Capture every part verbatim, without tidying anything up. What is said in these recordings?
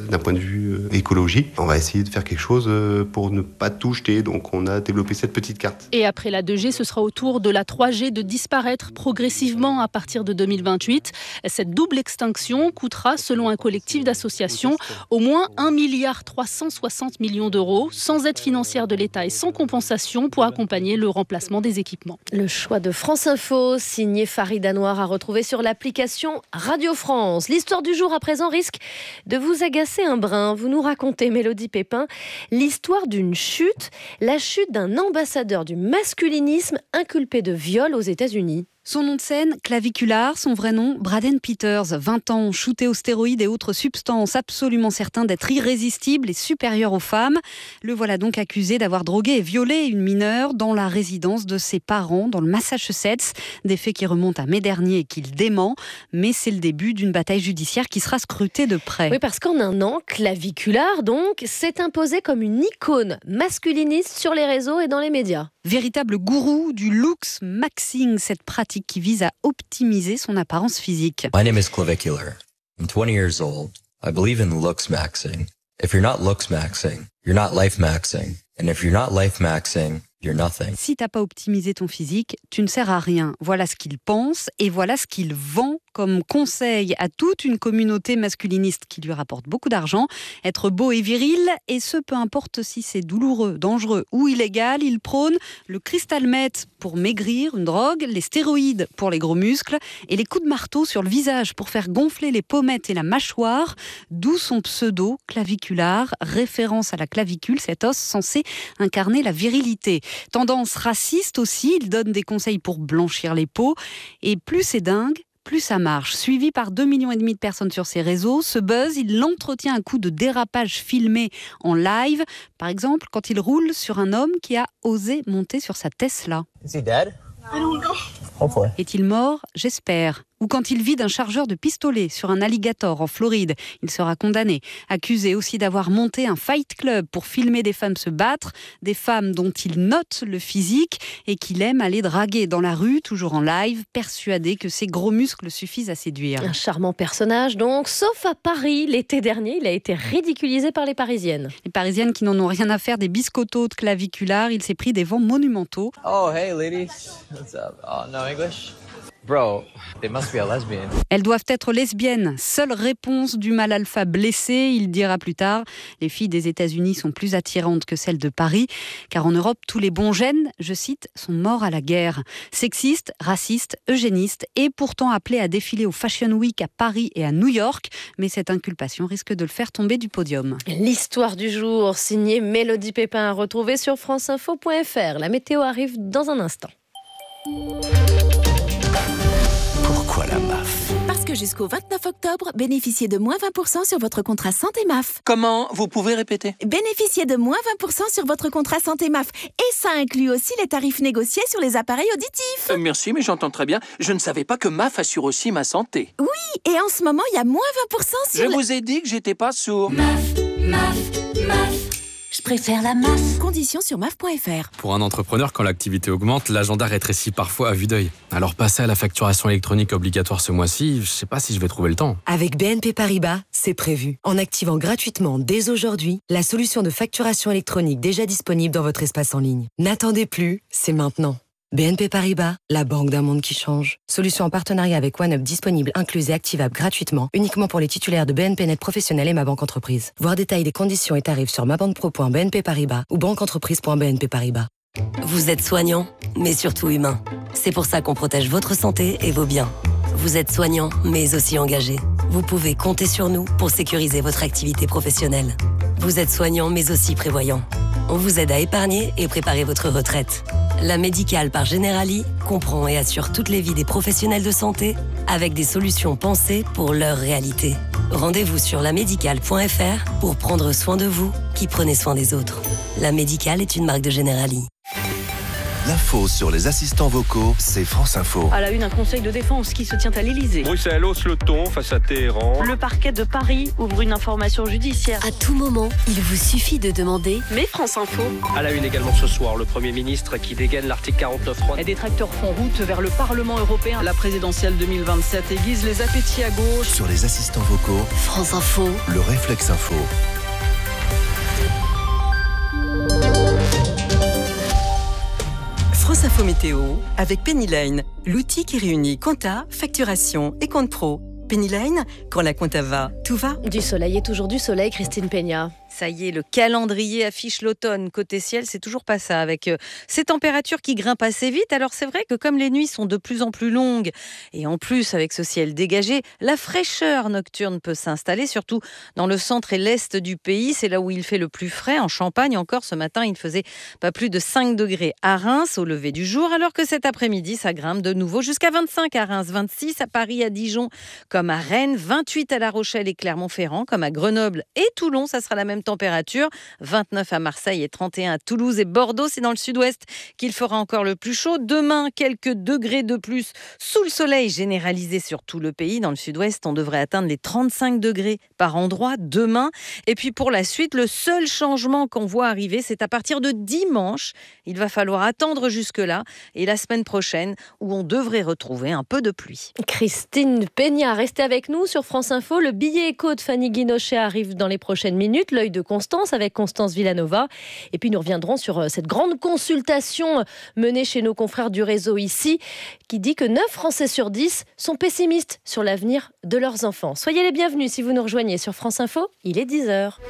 d'un point de vue euh, écologie. On va essayer de faire quelque chose euh, pour ne pas tout jeter. Donc on a développé cette petite carte. Et après la deux G, ce sera au tour de la trois G de disparaître progressivement à partir de deux mille vingt-huit. Cette double extinction coûtera, selon un collectif d'associations, au moins un milliard trois cent soixante millions d'euros, sans aide financière de l'État et sans compensation pour accompagner le remplacement des équipements. Le choix de France Info, signé Farida Noir, à retrouver sur l'application Radio France. L'histoire du jour à présent risque de vous agacer un brin. Vous nous racontez, Mélodie Pépin, l'histoire d'une chute, la chute d'un ambassadeur du masculinisme inculpé de viol aux États-Unis. Son nom de scène, Claviculaire, son vrai nom, Braden Peters, vingt ans, shooté aux stéroïdes et autres substances, absolument certain d'être irrésistible et supérieur aux femmes. Le voilà donc accusé d'avoir drogué et violé une mineure dans la résidence de ses parents, dans le Massachusetts. Des faits qui remontent à mai dernier et qu'il dément. Mais c'est le début d'une bataille judiciaire qui sera scrutée de près. Oui, parce qu'en un an, Claviculaire, donc, s'est imposé comme une icône masculiniste sur les réseaux et dans les médias. Véritable gourou du looks maxing, cette pratique qui vise à optimiser son apparence physique. My name is Claviculaire. I'm twenty years old. I believe in looks maxing. If you're not looks maxing, you're not life maxing. And if you're not life maxing, you're nothing. Si t'as pas optimisé ton physique, tu ne sers à rien. Voilà ce qu'il pense et voilà ce qu'il vend comme conseil à toute une communauté masculiniste qui lui rapporte beaucoup d'argent. Être beau et viril, et ce peu importe si c'est douloureux, dangereux ou illégal, il prône le crystal meth pour maigrir, une drogue, les stéroïdes pour les gros muscles et les coups de marteau sur le visage pour faire gonfler les pommettes et la mâchoire, d'où son pseudo claviculaire, référence à la clavicule, cet os censé incarner la virilité. Tendance raciste aussi, il donne des conseils pour blanchir les peaux et plus c'est dingue, plus ça marche. Suivi par deux millions et demi de personnes sur ses réseaux, ce buzz, il l'entretient un coup de dérapage filmé en live. Par exemple, quand il roule sur un homme qui a osé monter sur sa Tesla. Is he dead? I don't know. Hopefully. Est-il mort? J'espère. Ou quand il vide un chargeur de pistolet sur un alligator en Floride, il sera condamné. Accusé aussi d'avoir monté un fight club pour filmer des femmes se battre, des femmes dont il note le physique et qu'il aime aller draguer dans la rue, toujours en live, persuadé que ses gros muscles suffisent à séduire. Un charmant personnage donc, sauf à Paris. L'été dernier, il a été ridiculisé par les Parisiennes. Les Parisiennes qui n'en ont rien à faire des biscottos de claviculaire, il s'est pris des vents monumentaux. Oh, hey ladies. What's up? Oh, no English? Bro, they must be a lesbian. Elles doivent être lesbiennes. Seule réponse du mâle alpha blessé, il dira plus tard. Les filles des États-Unis sont plus attirantes que celles de Paris, car en Europe, tous les bons gènes, je cite, sont morts à la guerre. Sexistes, racistes, eugénistes, et pourtant appelés à défiler au Fashion Week à Paris et à New York. Mais cette inculpation risque de le faire tomber du podium. L'histoire du jour, signée Mélodie Pépin, à retrouver sur franceinfo point f r. La météo arrive dans un instant. Pourquoi la M A F ? Parce que jusqu'au vingt-neuf octobre, bénéficiez de moins vingt pour cent sur votre contrat santé M A F. Comment ? Vous pouvez répéter ? Bénéficiez de moins vingt pour cent sur votre contrat santé M A F. Et ça inclut aussi les tarifs négociés sur les appareils auditifs. Euh, merci, mais j'entends très bien. Je ne savais pas que M A F assure aussi ma santé. Oui, et en ce moment, il y a moins vingt pour cent sur... Je le... vous ai dit que j'étais pas sourd. M A F, M A F, M A F. Je préfère la M A F. Conditions sur M A F point f r. Pour un entrepreneur, quand l'activité augmente, l'agenda rétrécit parfois à vue d'œil. Alors passer à la facturation électronique obligatoire ce mois-ci, je sais pas si je vais trouver le temps. Avec B N P Paribas, c'est prévu. En activant gratuitement dès aujourd'hui la solution de facturation électronique déjà disponible dans votre espace en ligne. N'attendez plus, c'est maintenant. B N P Paribas, la banque d'un monde qui change. Solution en partenariat avec OneUp disponible, incluse et activable gratuitement, uniquement pour les titulaires de B N P Net Professionnel et Ma Banque Entreprise. Voir détails des conditions et tarifs sur mabanpro point b n p paribas ou banqueentreprise point b n p paribas. Vous êtes soignant, mais surtout humain. C'est pour ça qu'on protège votre santé et vos biens. Vous êtes soignant, mais aussi engagé. Vous pouvez compter sur nous pour sécuriser votre activité professionnelle. Vous êtes soignant, mais aussi prévoyant. On vous aide à épargner et préparer votre retraite. La Médicale par Generali comprend et assure toutes les vies des professionnels de santé avec des solutions pensées pour leur réalité. Rendez-vous sur la médicale point f r pour prendre soin de vous qui prenez soin des autres. La Médicale est une marque de Generali. L'info sur les assistants vocaux, c'est France Info. À la une, un conseil de défense qui se tient à l'Elysée. Bruxelles hausse le ton face à Téhéran. Le parquet de Paris ouvre une information judiciaire. À tout moment, il vous suffit de demander Mais France Info. À la une également ce soir, le Premier ministre qui dégaine l'article quarante-neuf trois. Les détracteurs font route vers le Parlement européen. La présidentielle deux mille vingt-sept aiguise les appétits à gauche. Sur les assistants vocaux, France Info, le réflexe info. France Info Météo avec Pennyline, l'outil qui réunit compta, facturation et compte pro. Pennyline, quand la compta va, tout va. Du soleil et toujours du soleil, Christine Peña. Ça y est, le calendrier affiche l'automne. Côté ciel, c'est toujours pas ça, avec euh, ces températures qui grimpent assez vite. Alors c'est vrai que comme les nuits sont de plus en plus longues, et en plus avec ce ciel dégagé, la fraîcheur nocturne peut s'installer, surtout dans le centre et l'est du pays. C'est là où il fait le plus frais. En Champagne, encore ce matin, il faisait pas plus de cinq degrés à Reims au lever du jour, alors que cet après-midi, ça grimpe de nouveau jusqu'à vingt-cinq à Reims, vingt-six à Paris, à Dijon, comme à Rennes, vingt-huit à La Rochelle et Clermont-Ferrand, comme à Grenoble et Toulon. Ça sera la même température, vingt-neuf à Marseille et trente et un à Toulouse et Bordeaux. C'est dans le sud-ouest qu'il fera encore le plus chaud. Demain, quelques degrés de plus sous le soleil généralisé sur tout le pays. Dans le sud-ouest, on devrait atteindre les trente-cinq degrés par endroit demain. Et puis pour la suite, le seul changement qu'on voit arriver, c'est à partir de dimanche. Il va falloir attendre jusque-là et la semaine prochaine où on devrait retrouver un peu de pluie. Christine Peña, restez avec nous sur France Info. Le billet écho de Fanny Guinochet arrive dans les prochaines minutes. L'œil de Constance avec Constance Villanova. Et puis nous reviendrons sur cette grande consultation menée chez nos confrères du réseau ici, qui dit que neuf Français sur dix sont pessimistes sur l'avenir de leurs enfants. Soyez les bienvenus si vous nous rejoignez sur France Info. Il est dix heures.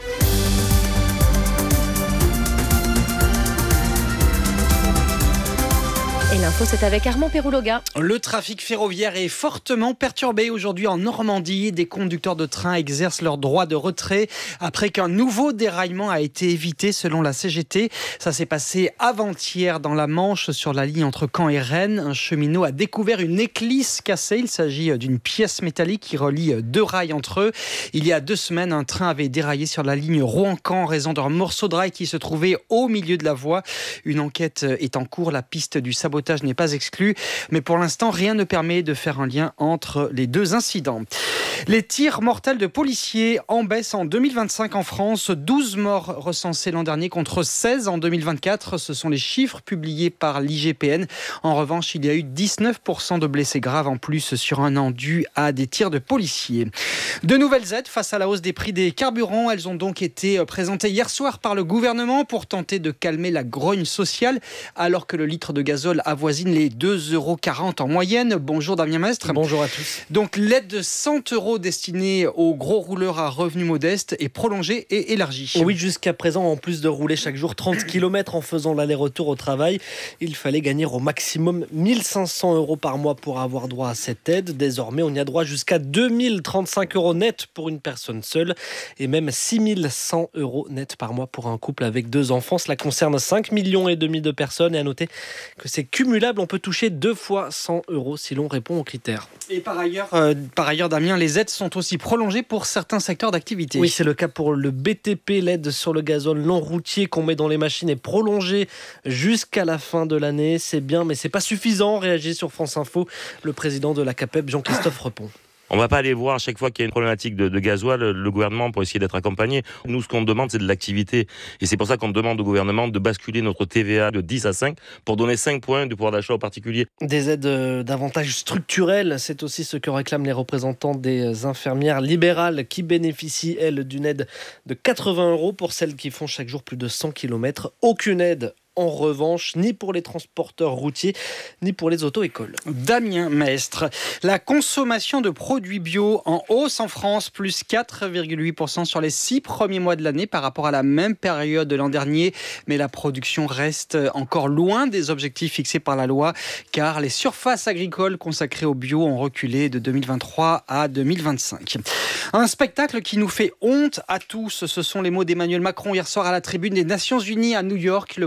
Et l'info, c'est avec Armand Pérouloga. Le trafic ferroviaire est fortement perturbé aujourd'hui en Normandie. Des conducteurs de train exercent leur droit de retrait après qu'un nouveau déraillement a été évité selon la C G T. Ça s'est passé avant-hier dans la Manche sur la ligne entre Caen et Rennes. Un cheminot a découvert une éclisse cassée. Il s'agit d'une pièce métallique qui relie deux rails entre eux. Il y a deux semaines, un train avait déraillé sur la ligne Rouen-Caen en raison d'un morceau de rail qui se trouvait au milieu de la voie. Une enquête est en cours. La piste du sabotage n'est pas exclue, mais pour l'instant, rien ne permet de faire un lien entre les deux incidents. Les tirs mortels de policiers en baisse en deux mille vingt-cinq en France. douze morts recensés l'an dernier contre seize en deux mille vingt-quatre. Ce sont les chiffres publiés par l'I G P N. En revanche, il y a eu dix-neuf pour cent de blessés graves en plus sur un an dû à des tirs de policiers. De nouvelles aides face à la hausse des prix des carburants. Elles ont donc été présentées hier soir par le gouvernement pour tenter de calmer la grogne sociale, alors que le litre de gazole avoisine les deux euros quarante en moyenne. Bonjour Damien Mestre. Bonjour à tous. Donc l'aide de cent euros destinée aux gros rouleurs à revenus modestes est prolongée et élargie. Oui, jusqu'à présent, en plus de rouler chaque jour trente kilomètres en faisant l'aller-retour au travail, il fallait gagner au maximum mille cinq cents euros par mois pour avoir droit à cette aide. Désormais, on y a droit jusqu'à deux mille trente-cinq euros net pour une personne seule et même six mille cent euros net par mois pour un couple avec deux enfants. Cela concerne cinq millions et demi de personnes et à noter que c'est cumulable. On peut toucher deux fois cent euros si l'on répond aux critères. Et par ailleurs, euh, par ailleurs, Damien, les aides sont aussi prolongées pour certains secteurs d'activité. Oui, c'est le cas pour le B T P. L'aide sur le gazole non routier qu'on met dans les machines est prolongée jusqu'à la fin de l'année. C'est bien, mais c'est pas suffisant. Réagit sur France Info le président de la CAPEB, Jean-Christophe Repon. On ne va pas aller voir à chaque fois qu'il y a une problématique de, de gasoil le gouvernement pour essayer d'être accompagné. Nous, ce qu'on demande, c'est de l'activité. Et c'est pour ça qu'on demande au gouvernement de basculer notre T V A de dix à cinq pour donner cinq points de pouvoir d'achat aux particuliers. Des aides davantage structurelles, c'est aussi ce que réclament les représentants des infirmières libérales qui bénéficient, elles, d'une aide de quatre-vingts euros pour celles qui font chaque jour plus de cent kilomètres. Aucune aide en revanche, ni pour les transporteurs routiers, ni pour les auto-écoles. Damien Mestre. La consommation de produits bio en hausse en France, plus quatre virgule huit pour cent sur les six premiers mois de l'année par rapport à la même période de l'an dernier. Mais la production reste encore loin des objectifs fixés par la loi, car les surfaces agricoles consacrées au bio ont reculé de deux mille vingt-trois à deux mille vingt-cinq. Un spectacle qui nous fait honte à tous. Ce sont les mots d'Emmanuel Macron hier soir à la tribune des Nations Unies à New York. Le président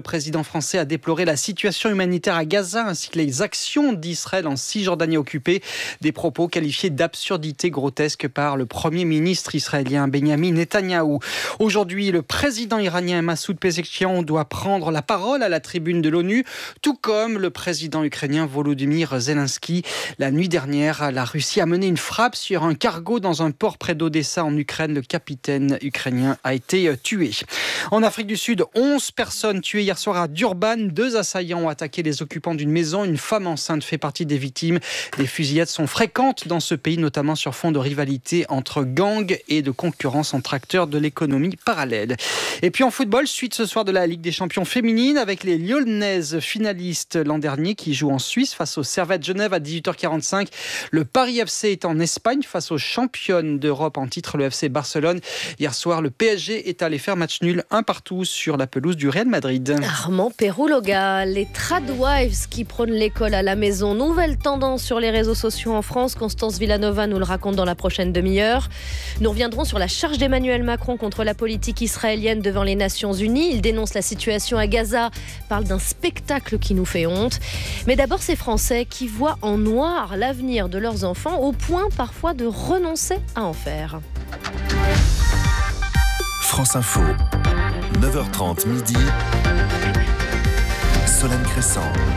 président français a déploré la situation humanitaire à Gaza ainsi que les actions d'Israël en Cisjordanie occupée. Des propos qualifiés d'absurdité grotesque par le premier ministre israélien Benyamin Netanyahou. Aujourd'hui, le président iranien Massoud Pezeshkian doit prendre la parole à la tribune de l'ONU, tout comme le président ukrainien Volodymyr Zelensky. La nuit dernière, la Russie a mené une frappe sur un cargo dans un port près d'Odessa en Ukraine. Le capitaine ukrainien a été tué. En Afrique du Sud, onze personnes tuées hier soir à Durban. Deux assaillants ont attaqué les occupants d'une maison. Une femme enceinte fait partie des victimes. Les fusillades sont fréquentes dans ce pays, notamment sur fond de rivalité entre gangs et de concurrence entre acteurs de l'économie parallèle. Et puis en football, suite ce soir de la Ligue des champions féminines avec les Lyonnaises finalistes l'an dernier qui jouent en Suisse face au Servette Genève à dix-huit heures quarante-cinq. Le Paris F C est en Espagne face aux championnes d'Europe en titre, le F C Barcelone. Hier soir, le P S G est allé faire match nul un partout sur la pelouse du Real Madrid. Armand Perrouloga, les tradwives qui prônent l'école à la maison. Nouvelle tendance sur les réseaux sociaux en France. Constance Villanova nous le raconte dans la prochaine demi-heure. Nous reviendrons sur la charge d'Emmanuel Macron contre la politique israélienne devant les Nations Unies. Il dénonce la situation à Gaza, parle d'un spectacle qui nous fait honte. Mais d'abord, ces Français qui voient en noir l'avenir de leurs enfants au point parfois de renoncer à en faire. France Info, neuf heures trente midi, Solène Crescent.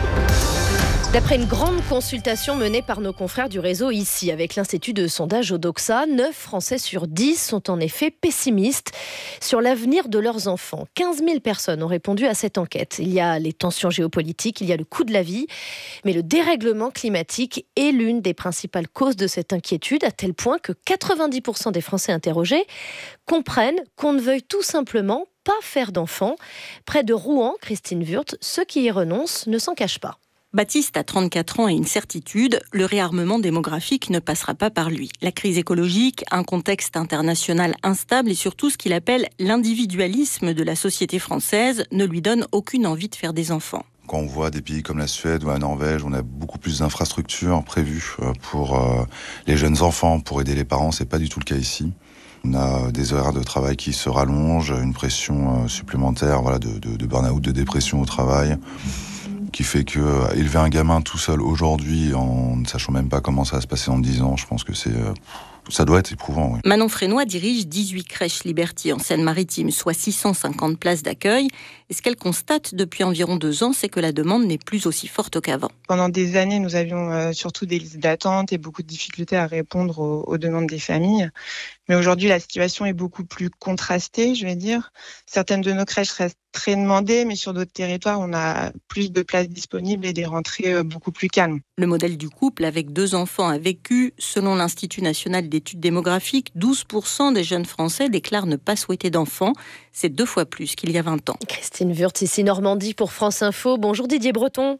D'après une grande consultation menée par nos confrères du réseau ici, avec l'Institut de sondage Odoxa, neuf Français sur dix sont en effet pessimistes sur l'avenir de leurs enfants. quinze mille personnes ont répondu à cette enquête. Il y a les tensions géopolitiques, il y a le coût de la vie, mais le dérèglement climatique est l'une des principales causes de cette inquiétude, à tel point que quatre-vingt-dix pour cent des Français interrogés comprennent qu'on ne veuille tout simplement pas faire d'enfants. Près de Rouen, Christine Wurth, ceux qui y renoncent ne s'en cachent pas. Baptiste a trente-quatre ans et une certitude, le réarmement démographique ne passera pas par lui. La crise écologique, un contexte international instable et surtout ce qu'il appelle l'individualisme de la société française ne lui donne aucune envie de faire des enfants. Quand on voit des pays comme la Suède ou la Norvège, on a beaucoup plus d'infrastructures prévues pour les jeunes enfants, pour aider les parents, c'est pas du tout le cas ici. On a des horaires de travail qui se rallongent, une pression supplémentaire voilà, de, de, de burn-out, de dépression au travail, qui fait que euh, élever un gamin tout seul aujourd'hui, en ne sachant même pas comment ça va se passer dans dix ans, je pense que c'est, euh, ça doit être éprouvant. Oui. Manon Frénois dirige dix-huit crèches Liberty en Seine-Maritime, soit six cent cinquante places d'accueil. Et ce qu'elle constate depuis environ deux ans, c'est que la demande n'est plus aussi forte qu'avant. Pendant des années, nous avions euh, surtout des listes d'attente et beaucoup de difficultés à répondre aux, aux demandes des familles. Mais aujourd'hui, la situation est beaucoup plus contrastée, je vais dire. Certaines de nos crèches restent très demandées, mais sur d'autres territoires, on a plus de places disponibles et des rentrées beaucoup plus calmes. Le modèle du couple avec deux enfants a vécu. Selon l'Institut national d'études démographiques, douze pour cent des jeunes Français déclarent ne pas souhaiter d'enfants. C'est deux fois plus qu'il y a vingt ans. Christine Wurth, ici Normandie pour France Info. Bonjour Didier Breton.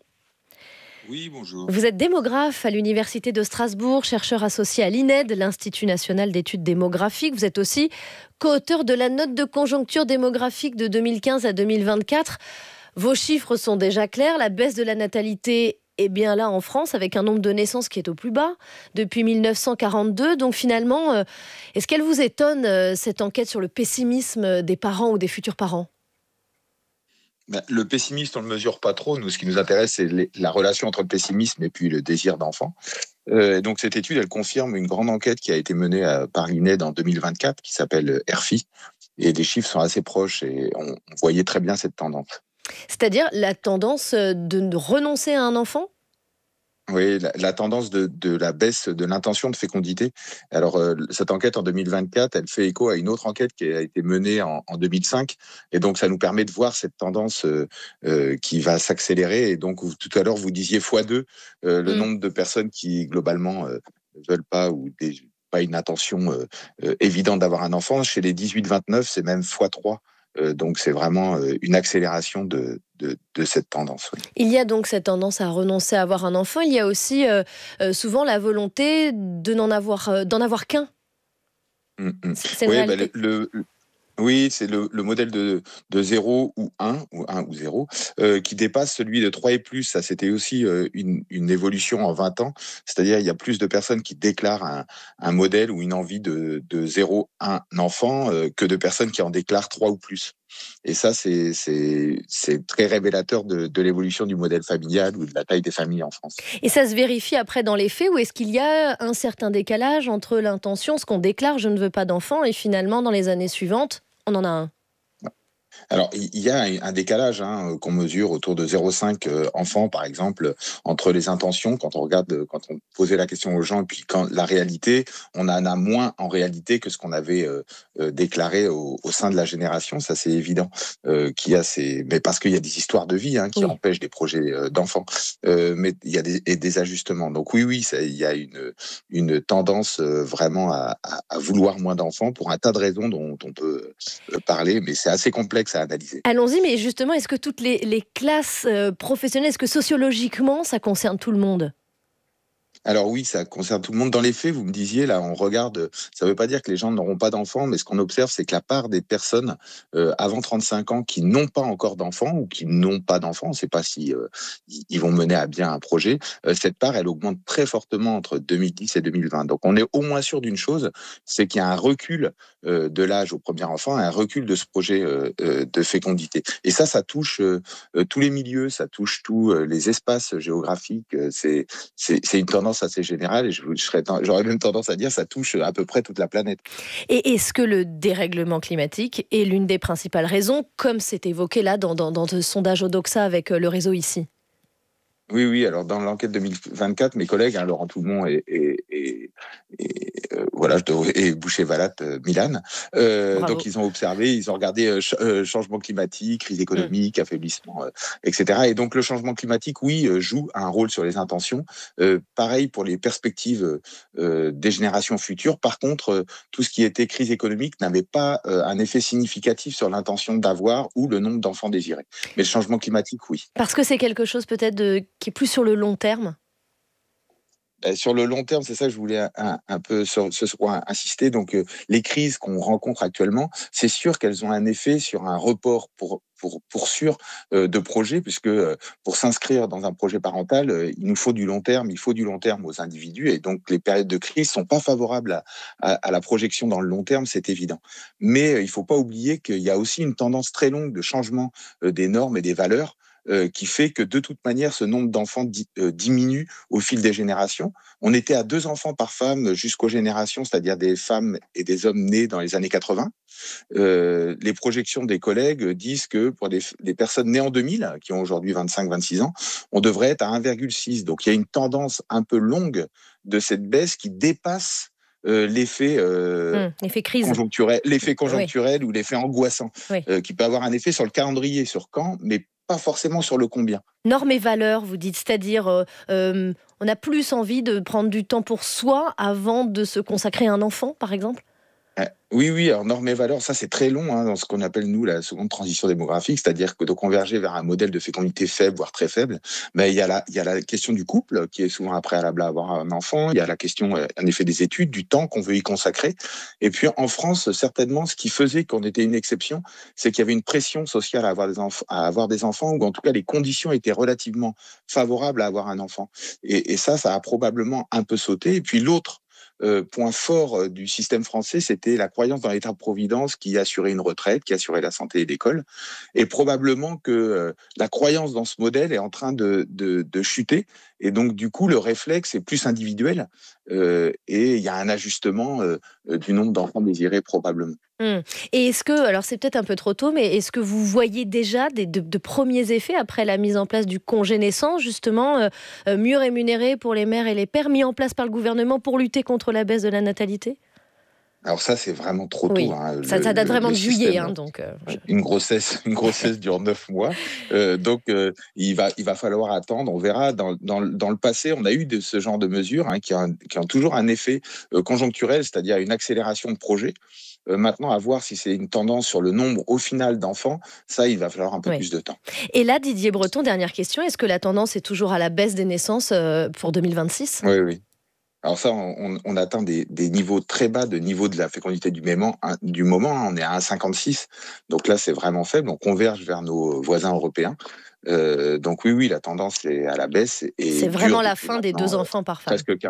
Oui, bonjour. Vous êtes démographe à l'Université de Strasbourg, chercheur associé à l'I N E D, l'Institut national d'études démographiques. Vous êtes aussi co-auteur de la note de conjoncture démographique de deux mille quinze à deux mille vingt-quatre. Vos chiffres sont déjà clairs. La baisse de la natalité est bien là en France, avec un nombre de naissances qui est au plus bas depuis mille neuf cent quarante-deux. Donc finalement, euh, est-ce qu'elle vous étonne, euh, cette enquête sur le pessimisme des parents ou des futurs parents ? Ben, le pessimisme, on ne le mesure pas trop. Nous, ce qui nous intéresse, c'est les, la relation entre le pessimisme et puis le désir d'enfant. Euh, donc, cette étude, elle confirme une grande enquête qui a été menée à, par l'I N E D en deux mille vingt-quatre, qui s'appelle R F I. Et les chiffres sont assez proches et on, on voyait très bien cette tendance. C'est-à-dire la tendance de renoncer à un enfant ? Oui, la, la tendance de, de la baisse de l'intention de fécondité. Alors, euh, cette enquête en deux mille vingt-quatre, elle fait écho à une autre enquête qui a été menée en, en deux mille cinq. Et donc, ça nous permet de voir cette tendance euh, euh, qui va s'accélérer. Et donc, vous, tout à l'heure, vous disiez fois deux euh, le mmh. nombre de personnes qui, globalement, euh, ne veulent pas ou des, pas une intention euh, euh, évidente d'avoir un enfant. Chez les dix-huit vingt-neuf, c'est même fois trois. Euh, donc, c'est vraiment euh, une accélération de, de, de cette tendance. Oui. Il y a donc cette tendance à renoncer à avoir un enfant. Il y a aussi euh, euh, souvent la volonté de n'en avoir, euh, d'en avoir qu'un. Mmh, mmh. C'est oui, bah, le, le, oui, c'est le, le modèle de, de zéro ou un, ou un ou zéro, euh, qui dépasse celui de trois et plus. Ça, c'était aussi euh, une, une évolution en vingt ans. C'est-à-dire, il y a plus de personnes qui déclarent un, un modèle ou une envie de, de zéro, un enfant euh, que de personnes qui en déclarent trois ou plus. Et ça, c'est, c'est, c'est très révélateur de, de l'évolution du modèle familial ou de la taille des familles en France. Et ça se vérifie après dans les faits, ou est-ce qu'il y a un certain décalage entre l'intention, ce qu'on déclare, je ne veux pas d'enfant, et finalement, dans les années suivantes, on en a un? Alors, il y a un décalage hein, qu'on mesure autour de zéro virgule cinq euh, enfants, par exemple, entre les intentions, quand on regarde, quand on posait la question aux gens, et puis quand la réalité, on en a moins en réalité que ce qu'on avait euh, euh, déclaré au, au sein de la génération, ça c'est évident. Euh, qu'il y a ces... Mais parce qu'il y a des histoires de vie hein, qui oui. empêchent des projets euh, d'enfants, euh, mais il y a des, et des ajustements. Donc oui, oui, ça, il y a une, une tendance euh, vraiment à, à, à vouloir moins d'enfants pour un tas de raisons dont on peut euh, parler, mais c'est assez complexe à analyser. Allons-y, mais justement, est-ce que toutes les, les classes euh, professionnelles, est-ce que sociologiquement, ça concerne tout le monde ? Alors oui, ça concerne tout le monde. Dans les faits, vous me disiez, là, on regarde, ça ne veut pas dire que les gens n'auront pas d'enfants, mais ce qu'on observe, c'est que la part des personnes euh, avant trente-cinq ans qui n'ont pas encore d'enfants ou qui n'ont pas d'enfants, on ne sait pas si euh, ils vont mener à bien un projet, euh, cette part, elle augmente très fortement entre deux mille dix et deux mille vingt. Donc on est au moins sûr d'une chose, c'est qu'il y a un recul euh, de l'âge au premier enfant, un recul de ce projet euh, euh, de fécondité. Et ça, ça touche euh, tous les milieux, ça touche tous euh, les espaces géographiques. Euh, c'est, c'est, c'est une tendance assez générale et je, je serais, j'aurais même tendance à dire ça touche à peu près toute la planète. Et est-ce que le dérèglement climatique est l'une des principales raisons, comme c'est évoqué là dans, dans, dans ce sondage Odoxa avec le réseau ici ? Oui, oui. Alors dans l'enquête deux mille vingt-quatre, mes collègues, hein, Laurent Toulmont et, et, et, et euh, voilà, et Boucher-Vallat, euh, Milan, euh, donc ils ont observé, ils ont regardé euh, ch- euh, changement climatique, crise économique, mmh. affaiblissement, euh, et cetera. Et donc le changement climatique, oui, euh, joue un rôle sur les intentions. Euh, pareil pour les perspectives euh, des générations futures. Par contre, euh, tout ce qui était crise économique n'avait pas euh, un effet significatif sur l'intention d'avoir ou le nombre d'enfants désirés. Mais le changement climatique, oui. Parce que c'est quelque chose peut-être de qui est plus sur le long terme ? Sur le long terme, c'est ça que je voulais un, un peu sur ce point insister. Donc, euh, les crises qu'on rencontre actuellement, c'est sûr qu'elles ont un effet sur un report pour pour pour sûr euh, de projets, puisque euh, pour s'inscrire dans un projet parental, euh, il nous faut du long terme, il faut du long terme aux individus, et donc les périodes de crise sont pas favorables à, à, à la projection dans le long terme, c'est évident. Mais euh, il faut pas oublier qu'il y a aussi une tendance très longue de changement euh, des normes et des valeurs. Euh, qui fait que de toute manière, ce nombre d'enfants di- euh, diminue au fil des générations. On était à deux enfants par femme jusqu'aux générations, c'est-à-dire des femmes et des hommes nés dans les années quatre-vingts. Euh, les projections des collègues disent que pour des, des personnes nées en deux mille, qui ont aujourd'hui vingt-cinq vingt-six ans, on devrait être à un virgule six. Donc il y a une tendance un peu longue de cette baisse qui dépasse Euh, l'effet, euh, mmh, l'effet crise. conjoncturel, l'effet conjoncturel oui. ou l'effet angoissant, oui. euh, qui peut avoir un effet sur le calendrier, sur quand, mais pas forcément sur le combien. Normes et valeurs, vous dites, c'est-à-dire euh, euh, on a plus envie de prendre du temps pour soi avant de se consacrer à un enfant, par exemple ? Oui, oui, alors normes et valeurs, ça c'est très long hein, dans ce qu'on appelle nous la seconde transition démographique, c'est-à-dire que de converger vers un modèle de fécondité faible, voire très faible. Mais il y a la, il y a la question du couple qui est souvent un préalable à avoir un enfant. Il y a la question, en effet, des études, du temps qu'on veut y consacrer. Et puis en France, certainement, ce qui faisait qu'on était une exception, c'est qu'il y avait une pression sociale à avoir des enfants, à avoir des enfants, ou en tout cas les conditions étaient relativement favorables à avoir un enfant. Et, et ça, ça a probablement un peu sauté. Et puis l'autre Euh, point fort euh, du système français, c'était la croyance dans l'État-providence qui assurait une retraite, qui assurait la santé et l'école. Et probablement que euh, la croyance dans ce modèle est en train de, de, de chuter. Et donc, du coup, le réflexe est plus individuel. Euh, et il y a un ajustement euh, du nombre d'enfants désirés, probablement. Mmh. Et est-ce que, alors c'est peut-être un peu trop tôt, mais est-ce que vous voyez déjà des, de, de premiers effets après la mise en place du congé naissance, justement, euh, euh, mieux rémunéré pour les mères et les pères, mis en place par le gouvernement pour lutter contre la baisse de la natalité ? Alors ça, c'est vraiment trop oui. tôt. Hein, ça, le, ça date le, vraiment le de juillet. Hein, donc, euh, je... Une grossesse, une grossesse dure neuf mois. Euh, donc, euh, il, va, il va falloir attendre. On verra. Dans, dans, dans le passé, on a eu de ce genre de mesures hein, qui, a, qui ont toujours un effet euh, conjoncturel, c'est-à-dire une accélération de projet. Euh, maintenant, à voir si c'est une tendance sur le nombre au final d'enfants, ça, il va falloir un peu oui. plus de temps. Et là, Didier Breton, dernière question. Est-ce que la tendance est toujours à la baisse des naissances euh, pour deux mille vingt-six ? Oui, oui. Alors ça, on, on atteint des, des niveaux très bas de niveau de la fécondité du moment. Du moment hein, on est à un virgule cinquante-six. Donc là, c'est vraiment faible. On converge vers nos voisins européens. Euh, donc oui, oui, la tendance est à la baisse. Et c'est vraiment la fin des deux enfants par femme. Presque quinze ans.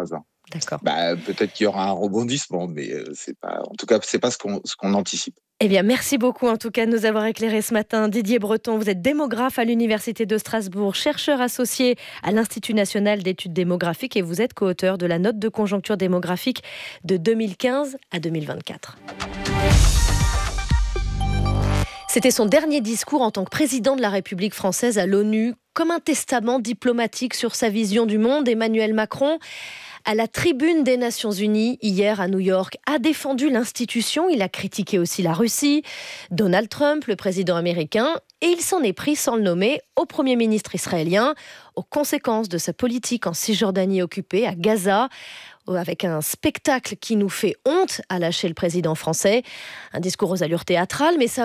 D'accord. Bah, peut-être qu'il y aura un rebondissement, mais euh, c'est pas, en tout cas, c'est pas ce qu'on, ce qu'on anticipe. Eh bien, merci beaucoup en tout cas de nous avoir éclairé ce matin. Didier Breton, vous êtes démographe à l'Université de Strasbourg, chercheur associé à l'Institut national d'études démographiques et vous êtes co-auteur de la note de conjoncture démographique de deux mille quinze à deux mille vingt-quatre. C'était son dernier discours en tant que président de la République française à l'ONU, comme un testament diplomatique sur sa vision du monde. Emmanuel Macron, à la tribune des Nations Unies, hier à New York, a défendu l'institution. Il a critiqué aussi la Russie, Donald Trump, le président américain, et il s'en est pris, sans le nommer, au Premier ministre israélien, aux conséquences de sa politique en Cisjordanie occupée, à Gaza, avec un spectacle qui nous fait honte, a lâché le président français. Un discours aux allures théâtrales, mais ça